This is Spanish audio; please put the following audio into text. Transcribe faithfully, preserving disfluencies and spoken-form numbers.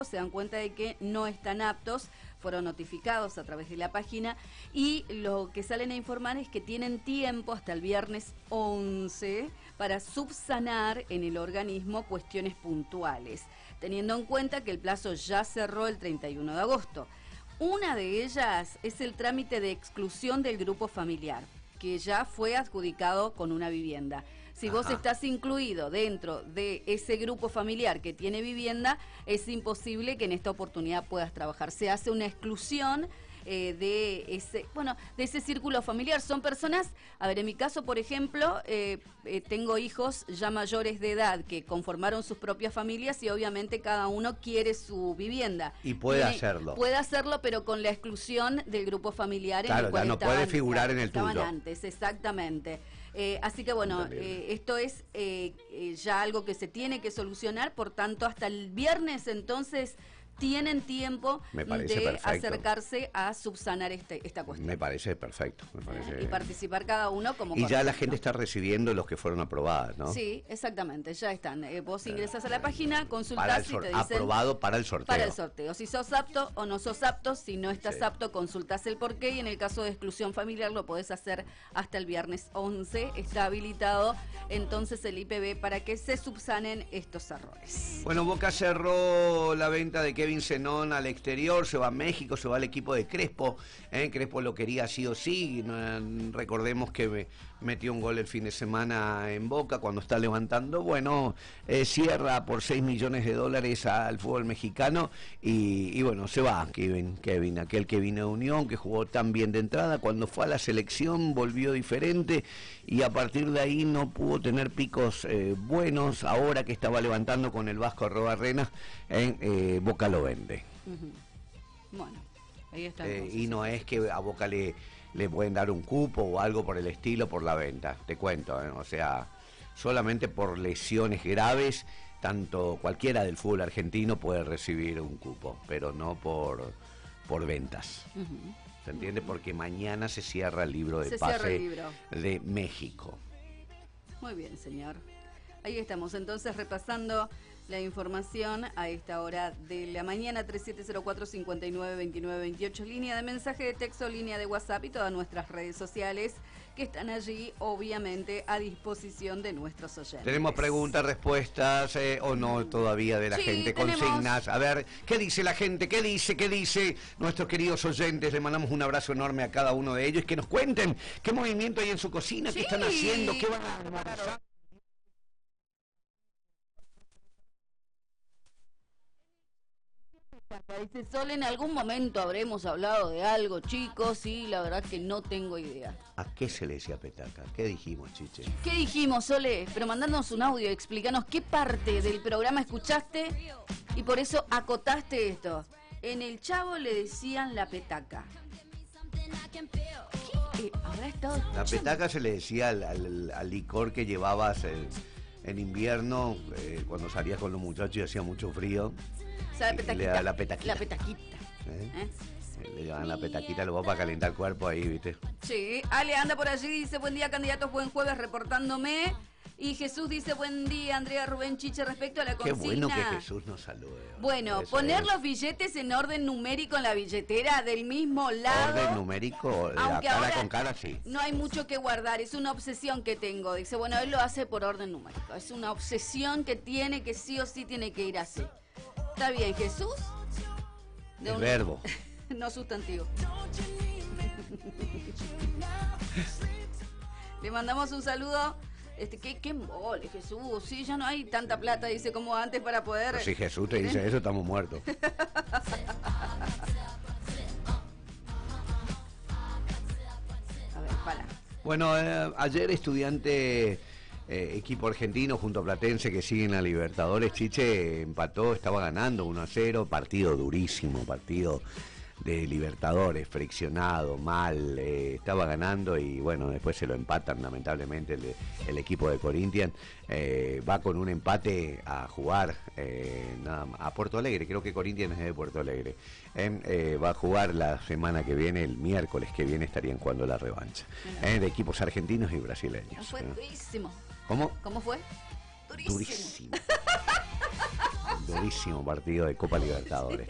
se dan cuenta de que no están aptos, fueron notificados a través de la página y lo que salen a informar es que tienen tiempo hasta el viernes once para subsanar en el organismo cuestiones puntuales, teniendo en cuenta que el plazo ya cerró el treinta y uno de agosto. Una de ellas es el trámite de exclusión del grupo familiar, que ya fue adjudicado con una vivienda. Si vos Ajá. estás incluido dentro de ese grupo familiar que tiene vivienda, es imposible que en esta oportunidad puedas trabajar. Se hace una exclusión eh, de ese, bueno, de ese círculo familiar. Son personas, a ver, en mi caso, por ejemplo, eh, eh, tengo hijos ya mayores de edad que conformaron sus propias familias y obviamente cada uno quiere su vivienda. Y puede Tiene, hacerlo. Puede hacerlo, pero con la exclusión del grupo familiar. Claro, en el cual ya no estaban, puede figurar en el estaban tuyo. antes, exactamente. Eh, así que bueno, eh, esto es eh, eh, ya algo que se tiene que solucionar, por tanto hasta el viernes entonces tienen tiempo Me parece de perfecto. acercarse a subsanar este, esta cuestión. Me parece perfecto. Me parece... Y participar cada uno como Y ya corresponde. la gente está recibiendo los que fueron aprobadas, ¿no? Sí, exactamente, ya están. Eh, vos ingresás a la página, Para consultás el y sor- te dicen... aprobado para el sorteo. Para el sorteo. Si sos apto o no sos apto, si no estás Sí. apto, consultás el porqué y en el caso de exclusión familiar lo podés hacer hasta el viernes once. Está habilitado entonces el I P B para que se subsanen estos errores. Bueno, Boca cerró la venta de Kevin Zenón al exterior, se va a México, se va al equipo de Crespo. ¿eh? Crespo lo quería sí o sí. No, recordemos que me metió un gol el fin de semana en Boca cuando está levantando. Bueno, eh, cierra por seis millones de dólares al fútbol mexicano y, y bueno, se va Kevin, Kevin, aquel que vino de Unión, que jugó tan bien de entrada. Cuando fue a la selección volvió diferente y a partir de ahí no pudo tener picos eh, buenos. Ahora que estaba levantando con el Vasco Arrobarrena, eh, eh, Boca lo vende. Uh-huh. Bueno, ahí está. Eh, entonces. y no es que a Boca le, le pueden dar un cupo o algo por el estilo por la venta, te cuento, ¿eh? O sea, solamente por lesiones graves, tanto cualquiera del fútbol argentino puede recibir un cupo, pero no por, por ventas. Uh-huh. ¿Se entiende? Porque mañana se cierra el libro de Se cierra pase el libro. de México. Muy bien, señor. Ahí estamos entonces repasando la información a esta hora de la mañana. Tres siete cero cuatro, cinco nueve, dos nueve dos ocho, línea de mensaje de texto, línea de WhatsApp y todas nuestras redes sociales que están allí obviamente a disposición de nuestros oyentes. Tenemos preguntas, respuestas eh, o no todavía de la Sí, gente, tenemos. consignas. A ver, ¿qué dice la gente? ¿Qué dice? ¿Qué dice nuestros queridos oyentes? Le mandamos un abrazo enorme a cada uno de ellos. Que nos cuenten qué movimiento hay en su cocina, Sí. qué están haciendo, qué van a almorzar. Dice Sol, en algún momento habremos hablado de algo, chicos, y la verdad que no tengo idea. ¿A qué se le decía petaca? ¿Qué dijimos, Chiche? ¿Qué dijimos, Sole? Pero mandarnos un audio, explícanos qué parte del programa escuchaste y por eso acotaste esto. En el Chavo le decían la petaca. ¿Qué eh, habrá estado La escuchando? petaca se le decía al, al- al licor que llevabas en, en invierno, eh, cuando salías con los muchachos y hacía mucho frío. O sea, la Y le petaquita. da la petaquita. La petaquita. ¿eh? ¿Eh? Le llevaban la petaquita, lo va para calentar el cuerpo ahí, ¿viste? Sí, Ale anda por allí, dice buen día candidatos, buen jueves reportándome. Y Jesús dice buen día, Andrea Rubén Chiche, respecto a la Qué consigna. bueno que Jesús nos salude. Bueno, Eso poner es. los billetes en orden numérico en la billetera del mismo lado. Orden numérico, de la Aunque cara ahora con cara, sí. no hay mucho que guardar, es una obsesión que tengo. Dice, bueno, él lo hace por orden numérico. Es una obsesión que tiene, que sí o sí tiene que ir así. ¿Está bien, Jesús? De El un- verbo. No sustantivo. Le mandamos un saludo. Este, qué, qué embole, Jesús. Sí, ya no hay tanta plata, dice, como antes para poder. Pero si Jesús te dice eso, estamos muertos. A ver, para. Bueno, eh, ayer Estudiante, eh, equipo argentino junto a Platense que siguen a Libertadores, Chiche empató, estaba ganando uno a cero, partido durísimo, partido de Libertadores, friccionado, mal, eh, estaba ganando y bueno, después se lo empatan lamentablemente el, el equipo de Corinthians, eh, va con un empate a jugar eh, nada más, a Porto Alegre, creo que Corinthians es de Porto Alegre, eh, eh, va a jugar la semana que viene, el miércoles que viene estarían jugando la revancha, eh, de equipos argentinos y brasileños. Fue eh. durísimo. ¿Cómo? ¿Cómo fue? Durísimo. Durísimo. Durísimo partido de Copa Libertadores.